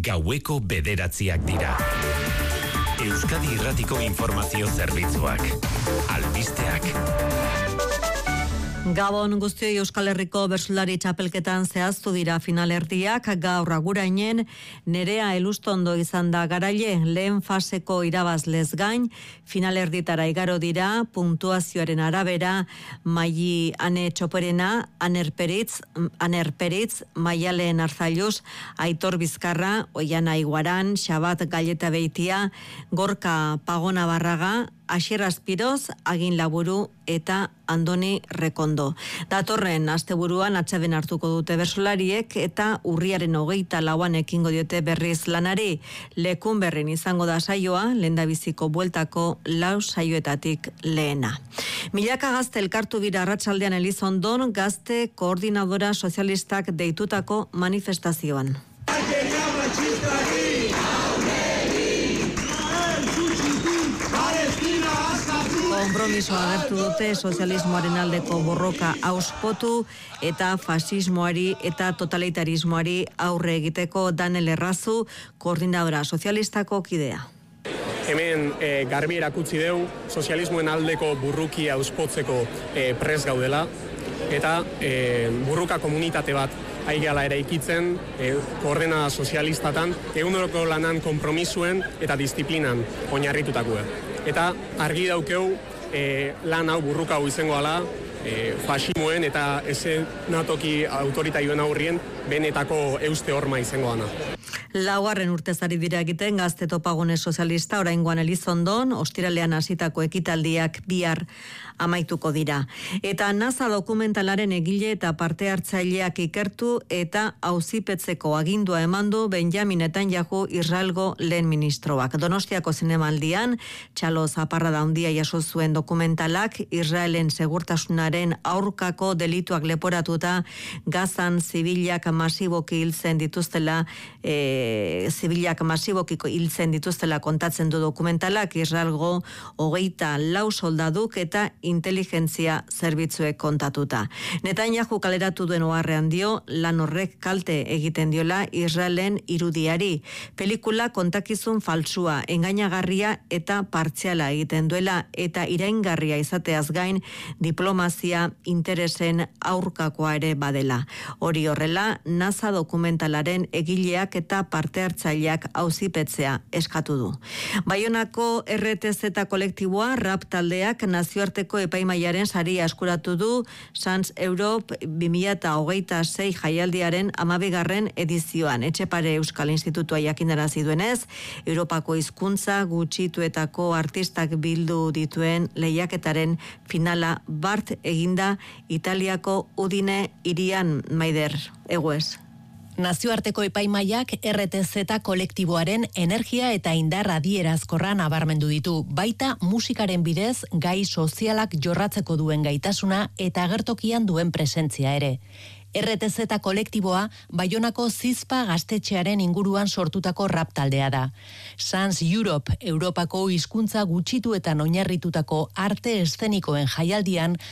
gaueko 9:00 dira. Euskadi Irratiko Informazio Zerbitzuak. Albisteak. Gabon guztioi. Euskal Herriko bertsolari txapelketan zehaztu dira finalerdiak. Gaur agurainen Nerea Elustondo izan da garaile, lehen faseko irabazlez gain, finalerditara igaro dira, puntuazioaren arabera, Maili Ane Txoperena, Aner Peritz, Maialen Arzalluz, Aitor Bizkarra, Oiana Iguaran, Xabat Galleta Beitia, Gorka Pagona Barraga, Asier Aspiroz, Agin Laburu eta Andoni Rekondo. Datorren asteburuan atseven hartuko dute bertsolariek eta urriaren 24an ekingo diote berriz lanari. Lekun berrin izango da saioa, lehendabiziko bueltako 4 saioetatik lehena. Milaka gazte elkartu dira arratsaldean Elizondon gazte koordinadora sozialistak deitutako manifestazioan. Konpromisoa agertu dute sozialismoaren aldeko borroka auspotu eta fasismoari eta totalitarismoari aurre egiteko. Daniel Errazu, koordinadora sozialistako kidea. Hemen garbi erakutsi deu sozialismoen aldeko burruki auspotzeko prest gaudela eta burruka komunitate bat aigala ere ikitzen, koordena sozialistatan, eguneroko lanan konpromisuen eta disiplinan oinarritutakoa. Eta argi daukeu lan hau burruka hau izango ala, fasimoen eta esenatoki autoritarioen aurrien benetako euste horma izango dana. 4. urtezari dira egiten gazte topagune sozialista oraingoan Elizondon, ostiralean hasitako ekitaldiak bihar amaituko dira. Eta NASA dokumentalaren egile eta parte hartzaileak ikertu eta auzipetzeko agindua emandu Benjamin Netanyahu Israelgo lehen ministroak. Donostiako zinemaldian, txalo zaparrada handia jaso zuen dokumentalak Israelen segurtasunaren aurkako delituak leporatuta Gazan zibilak masiboki hiltzen dituztela kontatzen du dokumentalak. Israelgo 24 soldaduk eta inteligentzia zerbitzuek kontatuta. Netanyahu kaleratu duen oharrean dio, lan horrek kalte egiten diola Israelen irudiari. Pelikula kontakizun faltsua, engainagarria eta partziala egiten duela eta iraingarria izateaz gain diplomazia interesen aurkakoa ere badela. Hori horrela, NASA dokumentalaren egileak eta parte hartzaileak auzipetzea eskatu du. Baionako RTZ kolektiboa rap taldeak nazioarteko epaimaiaren saria eskuratu du Sans Europe 2026 jaialdiaren 12. edizioan. Etxepare Euskal Institutua jakinarazi duenez, Europako hizkuntza gutxituetako artistak bildu dituen lehiaketaren finala bart eginda Italiako Udine hirian. Maider, eguez. Nazioarteko epaimaiak RTZ kolektiboaren energia eta indar adierazkorra nabarmendu ditu, baita musikaren bidez gai sozialak jorratzeko duen gaitasuna eta agertokian duen presentzia ere. RTZ kolektiboa Baionako Zizpa gaztetxearen inguruan sortutako rap taldea da. Sans Europe, Europako hizkuntza gutxituetan oinarritutako arte eszenikoen jaialdian